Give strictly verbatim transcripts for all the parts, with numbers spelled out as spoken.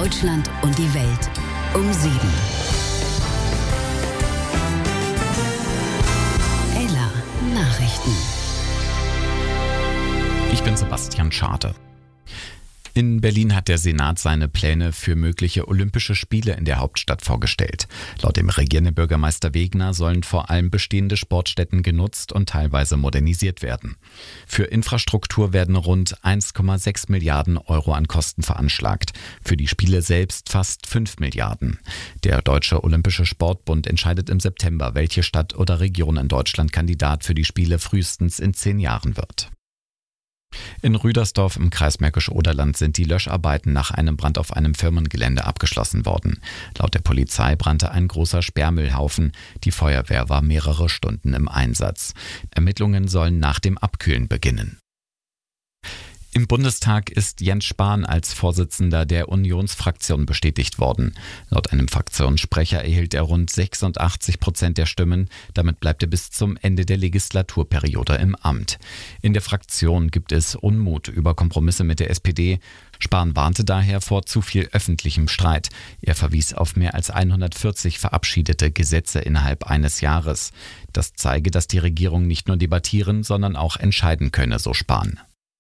Deutschland und die Welt um sieben. Ella Nachrichten. Ich bin Sebastian Schade. In Berlin hat der Senat seine Pläne für mögliche Olympische Spiele in der Hauptstadt vorgestellt. Laut dem regierenden Bürgermeister Wegner sollen vor allem bestehende Sportstätten genutzt und teilweise modernisiert werden. Für Infrastruktur werden rund eins Komma sechs Milliarden Euro an Kosten veranschlagt. Für die Spiele selbst fast fünf Milliarden. Der Deutsche Olympische Sportbund entscheidet im September, welche Stadt oder Region in Deutschland Kandidat für die Spiele frühestens in zehn Jahren wird. In Rüdersdorf im Kreis Märkisch-Oderland sind die Löscharbeiten nach einem Brand auf einem Firmengelände abgeschlossen worden. Laut der Polizei brannte ein großer Sperrmüllhaufen. Die Feuerwehr war mehrere Stunden im Einsatz. Ermittlungen sollen nach dem Abkühlen beginnen. Im Bundestag ist Jens Spahn als Vorsitzender der Unionsfraktion bestätigt worden. Laut einem Fraktionssprecher erhielt er rund sechsundachtzig Prozent der Stimmen. Damit bleibt er bis zum Ende der Legislaturperiode im Amt. In der Fraktion gibt es Unmut über Kompromisse mit der S P D. Spahn warnte daher vor zu viel öffentlichem Streit. Er verwies auf mehr als hundertvierzig verabschiedete Gesetze innerhalb eines Jahres. Das zeige, dass die Regierung nicht nur debattieren, sondern auch entscheiden könne, so Spahn.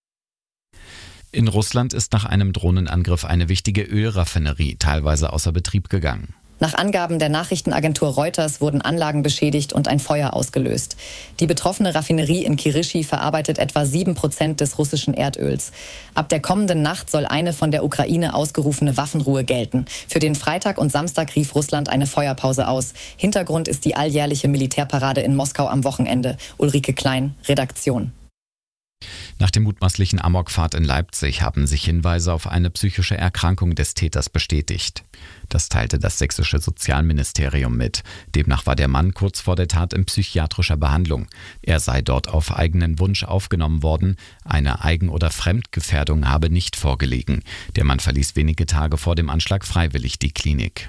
In Russland ist nach einem Drohnenangriff eine wichtige Ölraffinerie teilweise außer Betrieb gegangen. Nach Angaben der Nachrichtenagentur Reuters wurden Anlagen beschädigt und ein Feuer ausgelöst. Die betroffene Raffinerie in Kirishi verarbeitet etwa sieben Prozent des russischen Erdöls. Ab der kommenden Nacht soll eine von der Ukraine ausgerufene Waffenruhe gelten. Für den Freitag und Samstag rief Russland eine Feuerpause aus. Hintergrund ist die alljährliche Militärparade in Moskau am Wochenende. Ulrike Klein, Redaktion. Nach dem mutmaßlichen Amokfahrt in Leipzig haben sich Hinweise auf eine psychische Erkrankung des Täters bestätigt. Das teilte das sächsische Sozialministerium mit. Demnach war der Mann kurz vor der Tat in psychiatrischer Behandlung. Er sei dort auf eigenen Wunsch aufgenommen worden. Eine Eigen- oder Fremdgefährdung habe nicht vorgelegen. Der Mann verließ wenige Tage vor dem Anschlag freiwillig die Klinik.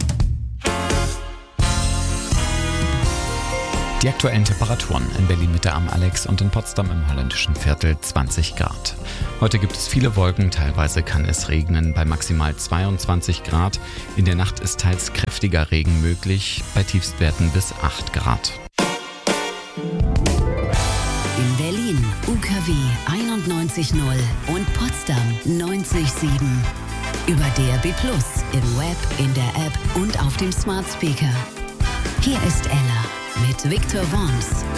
Die aktuellen Temperaturen in Berlin-Mitte am Alex und in Potsdam im Holländischen Viertel zwanzig Grad. Heute gibt es viele Wolken, teilweise kann es regnen bei maximal zweiundzwanzig Grad. In der Nacht ist teils kräftiger Regen möglich, bei Tiefstwerten bis acht Grad. In Berlin U K W einundneunzig Komma null und Potsdam neunzig Komma sieben. Über D A B plus, im Web, in der App und auf dem Smart Speaker. Hier ist Ella mit Victor Worms.